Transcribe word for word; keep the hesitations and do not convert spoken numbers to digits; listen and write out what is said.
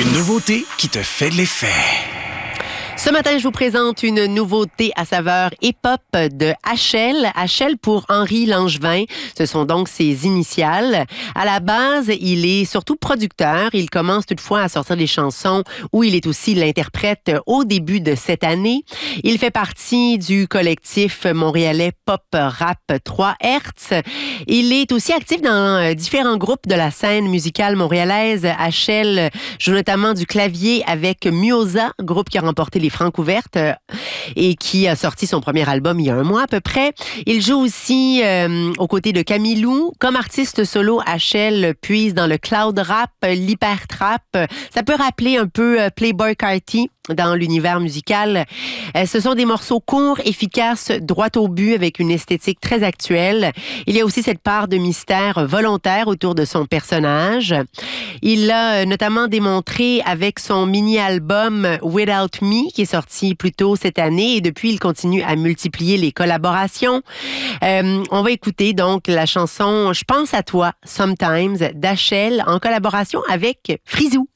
Une nouveauté qui te fait de l'effet. Ce matin, je vous présente une nouveauté à saveur hip-hop de H L. H L pour Henri Langevin. Ce sont donc ses initiales. À la base, il est surtout producteur. Il commence toutefois à sortir des chansons où il est aussi l'interprète au début de cette année. Il fait partie du collectif montréalais Pop Rap trois Hertz. Il est aussi actif dans différents groupes de la scène musicale montréalaise. H L joue notamment du clavier avec Muoza, groupe qui a remporté les Francouvertes euh, et qui a sorti son premier album il y a un mois à peu près. Il joue aussi euh, aux côtés de Camilou. Comme artiste solo, H L puise dans le cloud rap, l'hyper trap. Ça peut rappeler un peu euh, Playboi Carti dans l'univers musical. Euh, ce sont des morceaux courts, efficaces, droit au but, avec une esthétique très actuelle. Il y a aussi cette part de mystère volontaire autour de son personnage. Il l'a notamment démontré avec son mini-album Without Me, qui est sorti plus tôt cette année, et depuis, il continue à multiplier les collaborations. Euh, on va écouter donc la chanson « Je pense à toi, Sometimes » d'H L en collaboration avec Frizou.